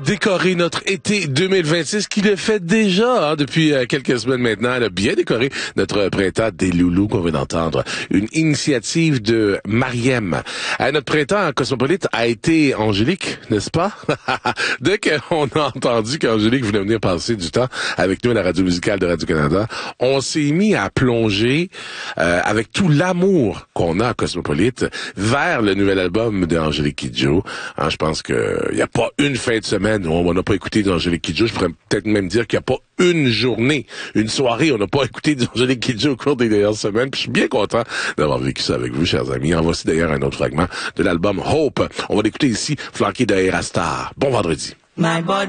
décorer notre été 2026, qui le fait déjà depuis quelques semaines maintenant. Elle a bien décoré notre printemps des loulous qu'on vient d'entendre. Une initiative de Mariem. Notre printemps cosmopolite a été Angélique, n'est-ce pas? Dès qu'on a entendu qu'Angélique voulait venir passer du temps avec nous à la radio musicale de Radio-Canada, on s'est mis à plonger avec tout l'amour qu'on a à Cosmopolite vers le nouvel album d'Angélique Kidjo. Je pense qu'il n'y a pas une fin de semaine où on n'a pas écouté d'Angélique Kidjo. Je pourrais peut-être même dire qu'il n'y a pas une journée, une soirée, on n'a pas écouté d'Angélique Kidjo au cours des dernières semaines. Puis je suis bien content d'avoir vécu ça avec vous, chers amis. En voici d'ailleurs un autre fragment de l'album Hope. On va l'écouter ici, flanqué d'Aerastar. Bon vendredi. My body